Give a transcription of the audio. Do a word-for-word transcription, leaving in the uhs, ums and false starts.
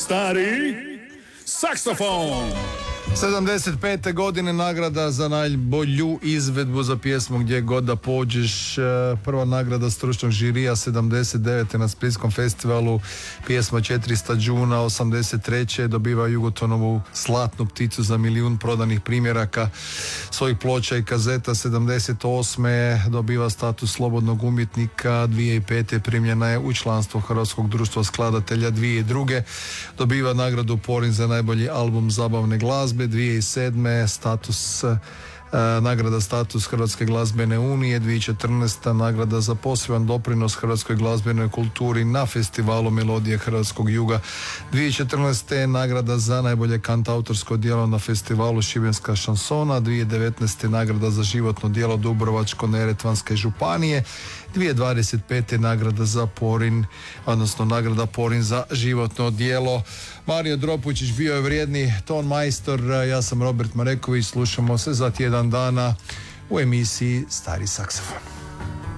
Stari saksofon. sedamdeset pete godine nagrada za najbolju izvedbu za pjesmu Gdje god da pođeš. Prva nagrada stručnog žirija sedamdeset devete na Splitskom festivalu, pjesma četiristo džuna. Osamdeset treće dobiva Jugotonovu Zlatnu pticu za milijun prodanih primjeraka svojih ploča i kazeta. sedamdeset osme dobiva status slobodnog umjetnika. dvije tisuće pete primljena je u članstvo Hrvatskog društva skladatelja. dvije tisuće druge dobiva nagradu Porin za najbolji album zabavne glazbe. dvije tisuće sedme status uh, nagrada status Hrvatske glazbene unije. dvije tisuće četrnaeste nagrada za poseban doprinos hrvatskoj glazbenoj kulturi na festivalu Melodije Hrvatskog juga. dvije tisuće četrnaeste nagrada za najbolje kantautorsko djelo na festivalu Šibenska šansona. dvije tisuće devetnaeste nagrada za životno djelo Dubrovačko-neretvanske županije. dvije tisuće dvadeset pete nagrada za Porin, odnosno nagrada Porin za životno djelo. Mario Dropučić bio je vrijedni ton majstor, ja sam Robert Mareković, slušamo se za tjedan dana u emisiji Stari saksofon.